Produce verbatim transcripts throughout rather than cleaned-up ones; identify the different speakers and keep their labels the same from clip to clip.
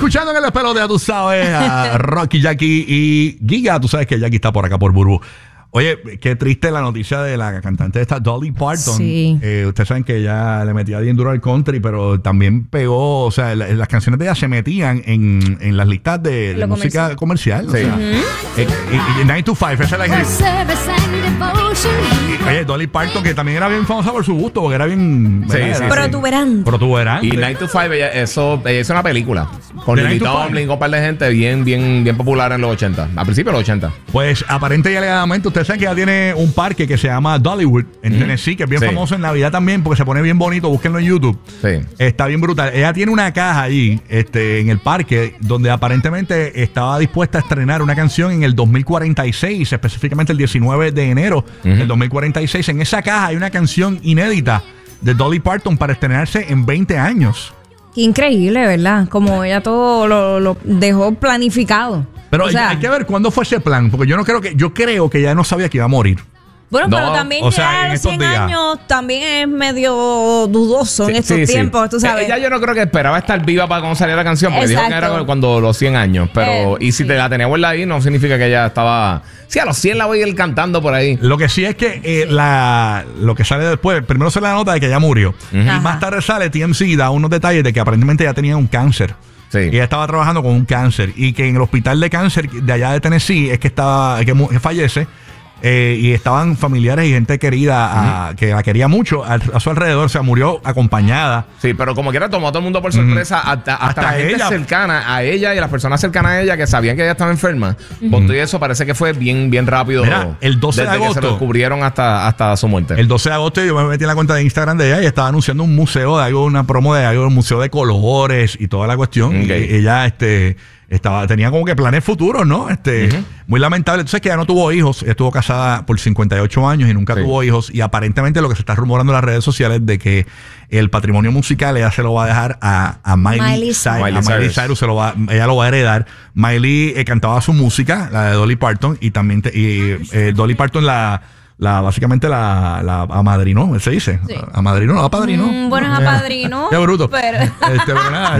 Speaker 1: escuchando en el espero de, tú sabes, a Rocky, Jackie y Giga. Tú sabes que Jackie está por acá por Burbu. Oye, qué triste la noticia de la cantante esta Dolly Parton.
Speaker 2: Sí.
Speaker 1: Eh, ustedes saben que ella le metía bien duro al country, pero también pegó, o sea, la, las canciones de ella se metían en, en las listas de, de música comercial.
Speaker 3: Sí.
Speaker 1: O sea,
Speaker 2: Uh-huh.
Speaker 1: eh, y, y nine to five, esa es la que... Oye, Dolly Parton, que también era bien famosa por su gusto, porque era bien...
Speaker 3: Sí,
Speaker 1: ¿verdad?
Speaker 3: sí,
Speaker 1: Era-
Speaker 2: Protuberante.
Speaker 1: Protuberante.
Speaker 3: Y nine to five, ella, eso, ella hizo una película con
Speaker 1: ¿De
Speaker 3: Lily
Speaker 1: nine to five?
Speaker 3: Tomlin, con un par de gente bien, bien, bien popular en los ochenta. A principios de los ochenta.
Speaker 1: Pues aparente y alegadamente, ustedes saben que ella tiene un parque que se llama Dollywood en
Speaker 3: Mm.
Speaker 1: Tennessee, que es bien
Speaker 3: Sí.
Speaker 1: famoso en Navidad también, porque se pone bien bonito, búsquenlo en YouTube.
Speaker 3: Sí.
Speaker 1: Está bien brutal. Ella tiene una caja allí, este, en el parque, donde aparentemente estaba dispuesta a estrenar una canción en el dos mil cuarenta y seis, específicamente el diecinueve de enero
Speaker 3: Ujú.
Speaker 1: del dos mil cuarenta y seis. En esa caja hay una canción inédita de Dolly Parton para estrenarse en veinte años.
Speaker 2: Qué increíble, ¿verdad? Como ella todo lo, lo dejó planificado.
Speaker 1: Pero
Speaker 2: O sea,
Speaker 1: hay que ver cuándo fue ese plan, porque yo no creo que, yo creo que ella no sabía que iba a morir.
Speaker 2: bueno,
Speaker 3: No,
Speaker 2: pero también
Speaker 1: o sea,
Speaker 2: ya
Speaker 1: en
Speaker 2: a los
Speaker 1: estos
Speaker 2: cien
Speaker 1: días.
Speaker 2: años también es medio dudoso en
Speaker 3: Sí,
Speaker 2: estos
Speaker 3: sí, sí.
Speaker 2: tiempos, tú sabes.
Speaker 3: Ella yo no creo que esperaba estar viva para cuando saliera la canción, porque dijo que
Speaker 2: Exacto.
Speaker 3: era cuando los cien años. Pero,
Speaker 2: Eh,
Speaker 3: y si
Speaker 2: sí.
Speaker 3: te la tenía guardada ahí, no significa que ella estaba. Sí, a los cien la voy a ir cantando por ahí.
Speaker 1: Lo que sí es que eh, la, lo que sale después, primero sale la nota de que ella murió. Y
Speaker 2: Ajá.
Speaker 1: más tarde sale T M Z y da unos detalles de que aparentemente ella tenía un cáncer.
Speaker 3: Sí.
Speaker 1: Y ella estaba trabajando con un cáncer. Y que en el hospital de cáncer de allá de Tennessee es que estaba, que, mu- que fallece. Eh, y estaban familiares y gente querida a- que la quería mucho a, a su alrededor. O sea, murió acompañada.
Speaker 3: Sí, pero como quiera tomó a todo el mundo por sorpresa, hasta, hasta,
Speaker 1: Hasta
Speaker 3: la gente
Speaker 1: ella.
Speaker 3: cercana a ella y las personas cercanas a ella que sabían que ella estaba enferma. Con todo y eso parece que fue bien, bien rápido.
Speaker 1: Mira, el doce de
Speaker 3: desde que se
Speaker 1: agosto.
Speaker 3: lo descubrieron hasta, hasta su muerte.
Speaker 1: El doce de agosto yo me metí en la cuenta de Instagram de ella y estaba anunciando un museo de algo, una promo de algo, un museo de colores y toda la cuestión.
Speaker 3: Ok.
Speaker 1: Y ella, este, estaba, tenía como que planes futuros, ¿no? Este,
Speaker 3: Ujú.
Speaker 1: muy lamentable. Entonces que ella no tuvo hijos, ella estuvo casada por cincuenta y ocho años y nunca
Speaker 3: Sí.
Speaker 1: tuvo hijos. Y aparentemente lo que se está rumorando en las redes sociales de que el patrimonio musical ella se lo va a dejar a, a Miley,
Speaker 2: Miley
Speaker 1: Cyrus.
Speaker 3: Miley
Speaker 1: A Miley
Speaker 3: Cyrus.
Speaker 1: Cyrus se lo va, ella lo va a heredar. Miley eh, cantaba su música, la de Dolly Parton, y también te- y, eh, Dolly Parton la La, básicamente la, la amadrinó, se dice.
Speaker 2: Sí.
Speaker 1: Amadrinó, no, apadrinó.
Speaker 2: Mm, bueno, es apadrinó.
Speaker 1: Qué bruto.
Speaker 2: Pero...
Speaker 1: Este, pero nada.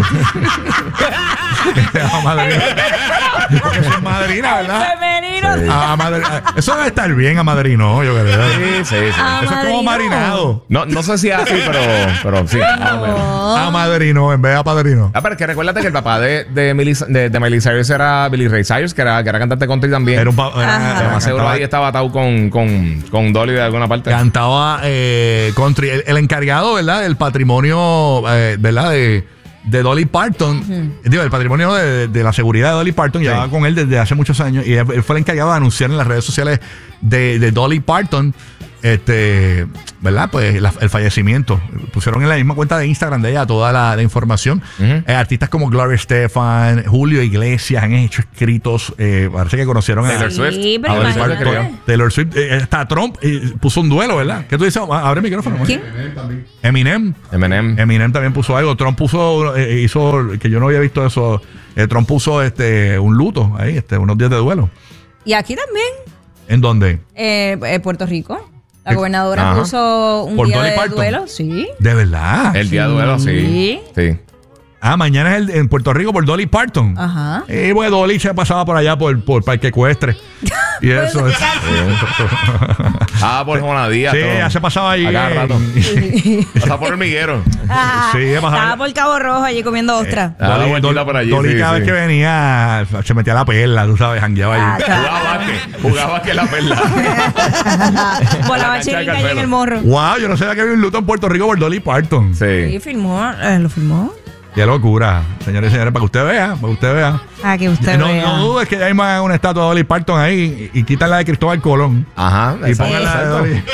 Speaker 1: Amadrinó. Porque eso es madrina, ¿verdad?
Speaker 2: Femenino.
Speaker 3: Sí.
Speaker 1: Ah, amadri- Eso debe estar bien, amadrinó, yo creo.
Speaker 3: Sí, sí, sí.
Speaker 1: Eso es como
Speaker 2: Amadrinó.
Speaker 1: marinado.
Speaker 3: No, no sé si es así, pero, pero sí. más o menos.
Speaker 2: No.
Speaker 1: Amadrinó en vez de apadrinó.
Speaker 3: Ah, pero es que recuérdate que el papá de, de, Miley, de, de Miley Cyrus era Billy Ray Cyrus, que era, que era cantante country también.
Speaker 1: Era un pa- era-
Speaker 2: Ajá.
Speaker 1: era-
Speaker 3: Lo más seguro
Speaker 1: cantaba-
Speaker 3: ahí estaba atado con, con, con Dolly de alguna parte.
Speaker 1: Cantaba eh, country. El, el encargado, ¿verdad? Del patrimonio, eh, ¿verdad? De, de Dolly Parton. Digo, el patrimonio de, de la seguridad de Dolly Parton.
Speaker 3: Sí.
Speaker 1: Llevaba con él desde hace muchos años. Y él, él fue el encargado de anunciar en las redes sociales de, de Dolly Parton. Este, ¿verdad? Pues la- el fallecimiento. Pusieron en la misma cuenta de Instagram de ella toda la, la información.
Speaker 3: Ujú.
Speaker 1: Eh, artistas como Gloria Estefan, Julio Iglesias han hecho escritos. Eh, parece que conocieron a
Speaker 3: Taylor Swift.
Speaker 2: Sí, pero
Speaker 1: a Dolly
Speaker 2: imagínate.
Speaker 1: Parton. Taylor Swift. Eh, hasta Trump eh, puso un duelo, ¿verdad? ¿Qué tú dices? Abre el micrófono.
Speaker 2: ¿Quién?
Speaker 1: Eminem.
Speaker 3: Eminem.
Speaker 1: Eminem también puso algo. Trump puso, eh, hizo, que yo no había visto eso. eh, Trump puso este un luto ahí, este, unos días de duelo.
Speaker 2: Y aquí también,
Speaker 1: ¿En dónde?
Speaker 2: eh, eh, Puerto Rico. La
Speaker 1: Eh,
Speaker 2: gobernadora
Speaker 3: ajá.
Speaker 2: puso un
Speaker 1: ¿Por
Speaker 2: día
Speaker 1: Dolly
Speaker 2: de
Speaker 1: Parton?
Speaker 2: duelo, sí.
Speaker 1: De verdad.
Speaker 3: El día de duelo, sí.
Speaker 2: Sí.
Speaker 3: Sí.
Speaker 1: Ah, mañana es el, en Puerto Rico por Dolly Parton.
Speaker 2: Ajá.
Speaker 1: Y pues Dolly se pasaba por allá por, por Parque Ecuestre. Y eso.
Speaker 2: Pues,
Speaker 3: Ah, por Juana Díaz.
Speaker 1: Sí,
Speaker 3: todo.
Speaker 1: ya se pasaba allí.
Speaker 3: A cada
Speaker 1: en-
Speaker 3: rato. Pasaba por hormiguero.
Speaker 2: Ah,
Speaker 1: Sí, he bajado.
Speaker 2: estaba por Cabo Rojo allí comiendo ostra.
Speaker 3: Ah, la
Speaker 1: Dolly,
Speaker 3: vueltita
Speaker 1: Dolly-
Speaker 3: por allí,
Speaker 1: Dolly
Speaker 3: sí,
Speaker 1: cada
Speaker 3: sí.
Speaker 1: vez que venía se metía la perla, tú sabes, jangueaba
Speaker 2: Ah,
Speaker 1: allí.
Speaker 2: claro.
Speaker 3: Jugaba básquet. Jugaba básquet la perla.
Speaker 2: Volaba
Speaker 3: La cancha de
Speaker 2: chirica allí en
Speaker 3: Carmelo.
Speaker 2: el morro.
Speaker 1: Wow, yo no sabía que había un luto en Puerto Rico por Dolly Parton.
Speaker 2: Sí,
Speaker 3: Sí.
Speaker 2: filmó, eh, lo filmó.
Speaker 1: Qué locura, señores y señores, para que usted vea, para que usted vea.
Speaker 2: Ah, que usted
Speaker 1: no,
Speaker 2: vea.
Speaker 1: no dudes que ya hay más una estatua de Dolly Parton ahí y, y quitan la de Cristóbal Colón.
Speaker 3: Ajá.
Speaker 1: Y
Speaker 3: exacto,
Speaker 1: pongan la de
Speaker 3: exacto.
Speaker 1: Dolly.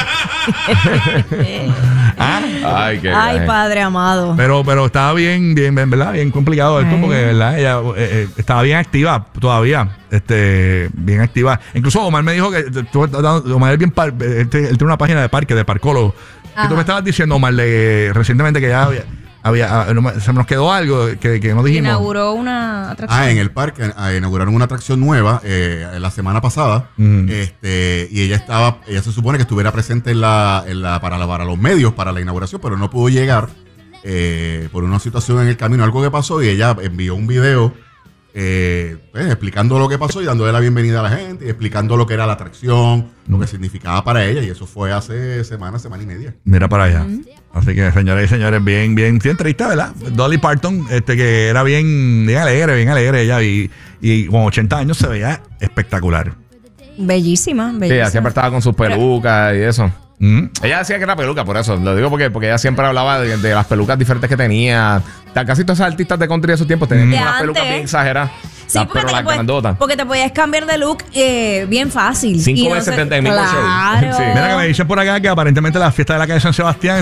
Speaker 1: ¿Ah?
Speaker 3: Ay, qué
Speaker 2: Ay,
Speaker 3: viaje.
Speaker 2: padre amado.
Speaker 1: Pero, pero estaba bien, bien, bien, ¿verdad? Bien complicado esto
Speaker 2: Ay.
Speaker 1: porque, ¿verdad? Ella eh, eh, estaba bien activa todavía. Este, bien activa. Incluso Omar me dijo que tú, Omar es bien par- él, te- él tiene una página de parque, de parcólogo. Que tú
Speaker 2: Ajá.
Speaker 1: me estabas diciendo, Omar, de, recientemente que ya había, había ah, no me- se nos quedó algo que, que no dijimos.
Speaker 2: Inauguró una atracción.
Speaker 4: Ah, en el parque ah, inauguraron una atracción nueva eh, la semana pasada.
Speaker 1: Mm.
Speaker 4: Este, y ella estaba, ella se supone que estuviera presente en la, en la, para, la, para los medios para la inauguración, pero no pudo llegar. eh, por una situación en el camino, algo que pasó, y ella envió un video eh, pues, explicando lo que pasó y dándole la bienvenida a la gente y explicando lo que era la atracción, mm. lo que significaba para ella, y eso fue hace semana, semana y media.
Speaker 1: Mira para allá. Mm. Así que, señoras y señores, bien, bien, bien triste, ¿verdad? Dolly Parton, este que era bien, bien alegre, bien alegre ella, y, y con ochenta años se veía espectacular.
Speaker 2: Bellísima, bellísima.
Speaker 3: Sí, ella siempre estaba con sus pelucas y eso. Mm. Ella decía que era peluca, por eso. Lo digo porque, porque ella siempre hablaba de, de las pelucas diferentes que tenía. Casi todas esas artistas de country de esos tiempos tenían
Speaker 2: de
Speaker 3: unas
Speaker 2: antes.
Speaker 3: pelucas bien exageradas.
Speaker 2: Sí, porque te, puedes, porque te podías cambiar de look eh, bien fácil.
Speaker 3: Cinco veces no en el mismo
Speaker 2: claro.
Speaker 3: show. Sí.
Speaker 1: Mira que me dicen por acá que aparentemente la fiesta de la calle San Sebastián